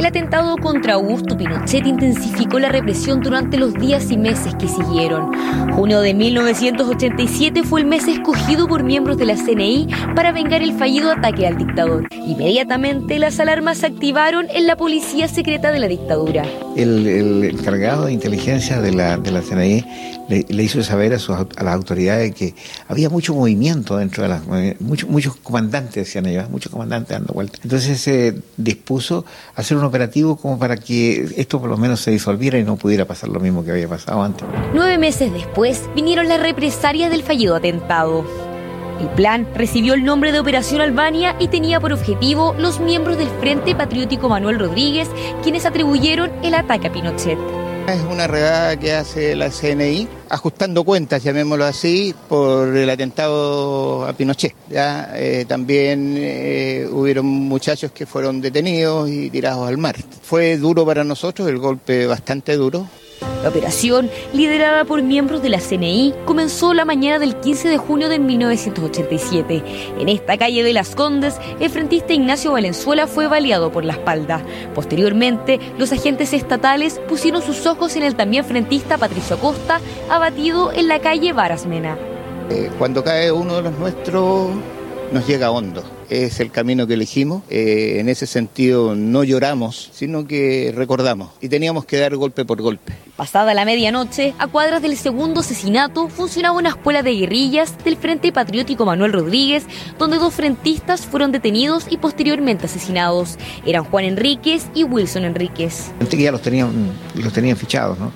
El atentado contra Augusto Pinochet intensificó la represión durante los días y meses que siguieron. Junio de 1987 fue el mes escogido por miembros de la CNI para vengar el fallido ataque al dictador. Inmediatamente las alarmas se activaron en la policía secreta de la dictadura. El encargado de inteligencia de la CNI le hizo saber a las autoridades que había mucho movimiento dentro de muchos comandantes, decían ellos, muchos comandantes dando vueltas. Entonces se dispuso a hacer un operativo como para que esto por lo menos se disolviera y no pudiera pasar lo mismo que había pasado antes. 9 meses después vinieron las represalias del fallido atentado. El plan recibió el nombre de Operación Albania y tenía por objetivo los miembros del Frente Patriótico Manuel Rodríguez, quienes atribuyeron el ataque a Pinochet. Es una redada que hace la CNI, ajustando cuentas, llamémoslo así, por el atentado a Pinochet. También hubieron muchachos que fueron detenidos y tirados al mar. Fue duro para nosotros, el golpe bastante duro. La operación, liderada por miembros de la CNI, comenzó la mañana del 15 de junio de 1987. En esta calle de Las Condes, el frentista Ignacio Valenzuela fue baleado por la espalda. Posteriormente, los agentes estatales pusieron sus ojos en el también frentista Patricio Acosta, abatido en la calle Varas Mena. Cuando cae uno de los nuestros, nos llega hondo. Es el camino que elegimos. En ese sentido no lloramos, sino que recordamos. Y teníamos que dar golpe por golpe. Pasada la medianoche, a cuadras del segundo asesinato, funcionaba una escuela de guerrillas del Frente Patriótico Manuel Rodríguez, donde 2 frentistas fueron detenidos y posteriormente asesinados. Eran Juan Enríquez y Wilson Enríquez. Antes que ya los tenían fichados, ¿no?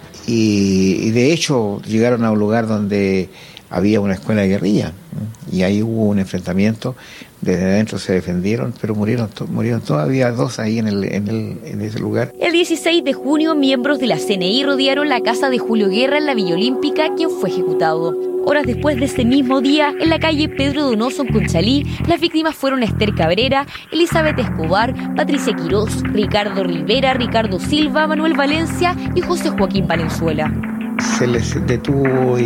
Y de hecho llegaron a un lugar donde había una escuela de guerrilla, ¿no? Y ahí hubo un enfrentamiento. Desde adentro se defendieron, pero murieron todavía 2 ahí en ese lugar. El 16 de junio, miembros de la CNI rodearon la casa de Julio Guerra en la Villa Olímpica, quien fue ejecutado. Horas después de ese mismo día, en la calle Pedro Donoso, en Conchalí, las víctimas fueron Esther Cabrera, Elizabeth Escobar, Patricia Quirós, Ricardo Rivera, Ricardo Silva, Manuel Valencia y José Joaquín Valenzuela. Se les detuvo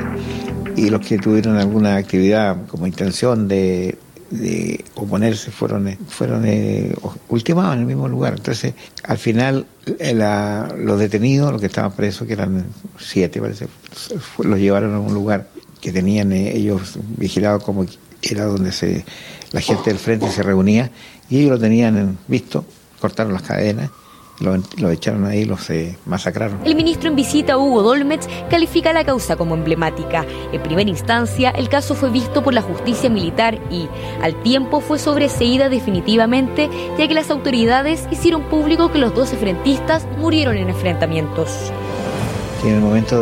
y los que tuvieron alguna actividad como intención de oponerse fueron ultimados en el mismo lugar. Entonces, al final, los detenidos, los que estaban presos, que eran 7, parece, los llevaron a un lugar que tenían ellos vigilado, como era donde la gente del frente se reunía, y ellos lo tenían visto, cortaron las cadenas, lo echaron ahí, los masacraron. El ministro en visita, Hugo Dolmetsch, califica la causa como emblemática. En primera instancia, el caso fue visto por la justicia militar y, al tiempo, fue sobreseída definitivamente, ya que las autoridades hicieron público que los 12 frentistas murieron en enfrentamientos. En el momento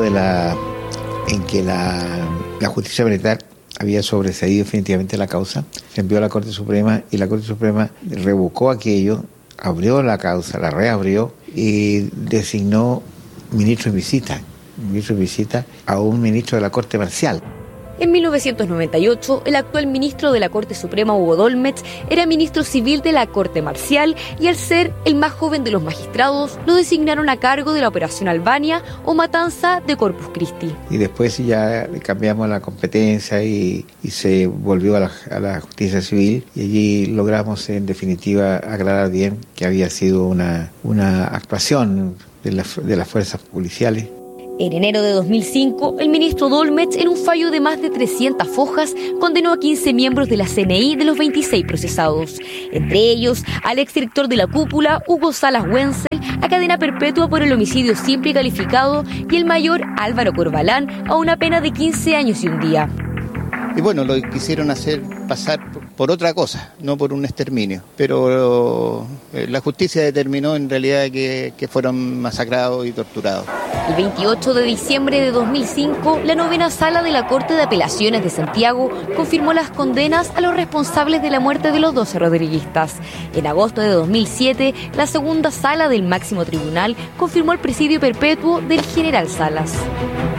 en que la justicia militar había sobreseído definitivamente la causa, se envió a la Corte Suprema y la Corte Suprema revocó aquello, abrió la causa, la reabrió y designó ministro en visita a un ministro de la Corte Marcial. En 1998, el actual ministro de la Corte Suprema, Hugo Dolmetsch, era ministro civil de la Corte Marcial y, al ser el más joven de los magistrados, lo designaron a cargo de la Operación Albania o Matanza de Corpus Christi. Y después ya cambiamos la competencia y se volvió a la justicia civil, y allí logramos en definitiva aclarar bien que había sido una actuación de las fuerzas policiales. En enero de 2005, el ministro Dolmetsch, en un fallo de más de 300 hojas, condenó a 15 miembros de la CNI de los 26 procesados. Entre ellos, al exdirector de la cúpula, Hugo Salas Wenzel, a cadena perpetua por el homicidio simple y calificado, y el mayor Álvaro Corbalán a una pena de 15 años y un día. Y bueno, lo quisieron hacer pasar por otra cosa, no por un exterminio. Pero la justicia determinó en realidad que fueron masacrados y torturados. El 28 de diciembre de 2005, la 9ª Sala de la Corte de Apelaciones de Santiago confirmó las condenas a los responsables de la muerte de los 12 rodriguistas. En agosto de 2007, la 2ª Sala del Máximo Tribunal confirmó el presidio perpetuo del general Salas.